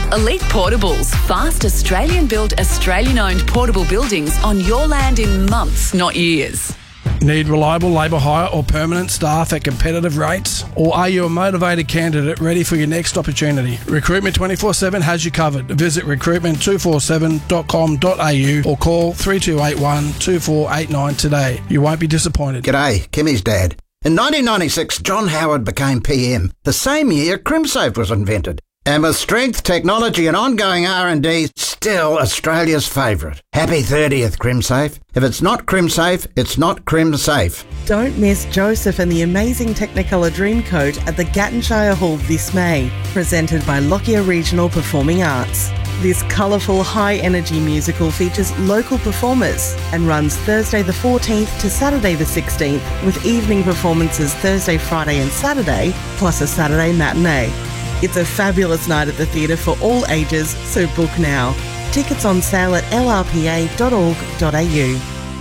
Elite Portables. Fast Australian-built, Australian-owned portable buildings on your land in months, not years. Need reliable labour hire or permanent staff at competitive rates? Or are you a motivated candidate ready for your next opportunity? Recruitment 24/7 has you covered. Visit recruitment247.com.au or call 3281 2489 today. You won't be disappointed. G'day, Kimmy's dad. In 1996, John Howard became PM. The same year, CrimSafe was invented. And with strength, technology and ongoing R&D, still Australia's favourite. Happy 30th, CrimSafe. If it's not CrimSafe, it's not CrimSafe. Don't miss Joseph and the amazing Technicolor Dreamcoat at the Gattonshire Hall this May, presented by Lockyer Regional Performing Arts. This colourful, high-energy musical features local performers and runs Thursday the 14th to Saturday the 16th, with evening performances Thursday, Friday and Saturday, plus a Saturday matinee. It's a fabulous night at the theatre for all ages, so book now. Tickets on sale at lrpa.org.au.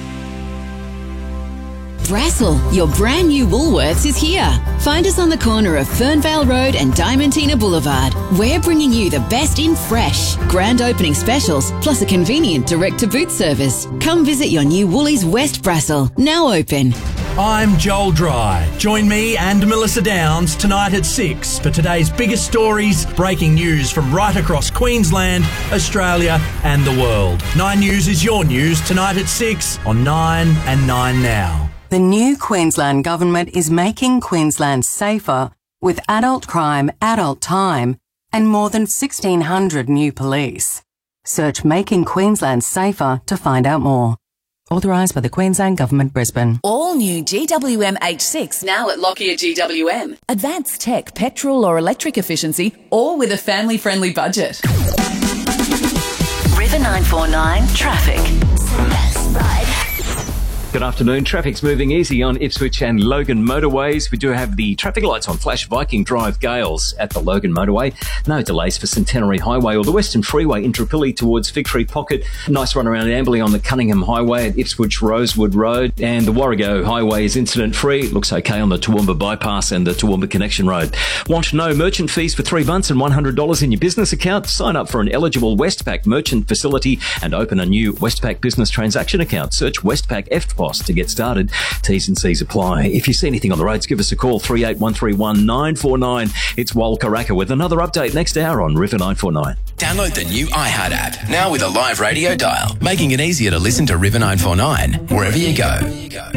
Brassel, your brand new Woolworths is here. Find us on the corner of Fernvale Road and Diamantina Boulevard. We're bringing you the best in fresh, grand opening specials, plus a convenient direct-to-boot service. Come visit your new Woolies West Brassel, now open. I'm Joel Dry. Join me and Melissa Downs tonight at 6 for today's biggest stories, breaking news from right across Queensland, Australia and the world. 9 News is your news tonight at 6 on 9 and 9 Now. The new Queensland Government is making Queensland safer with adult crime, adult time and more than 1,600 new police. Search Making Queensland Safer to find out more. Authorised by the Queensland Government, Brisbane. All new GWM H6 now at Lockyer GWM. Advanced tech, petrol or electric efficiency, all with a family-friendly budget. River 949 Traffic. Best ride. Good afternoon. Traffic's moving easy on Ipswich and Logan motorways. We do have the traffic lights on flash. Viking Drive Gales at the Logan motorway. No delays for Centenary Highway or the Western Freeway in Intrapilli towards Fig Tree Pocket. Nice run around Amberley on the Cunningham Highway at Ipswich Rosewood Road. And the Warrego Highway is incident free. Looks okay on the Toowoomba Bypass and the Toowoomba Connection Road. Want no merchant fees for 3 months and $100 in your business account? Sign up for an eligible Westpac merchant facility and open a new Westpac business transaction account. Search Westpac EFTPOS to get started. T's and C's apply. If you see anything on the roads, give us a call, 38131949. 949. It's Wal Karaka with another update next hour on River 949. Download the new iHeart app, now with a live radio dial, making it easier to listen to River 949 wherever you go.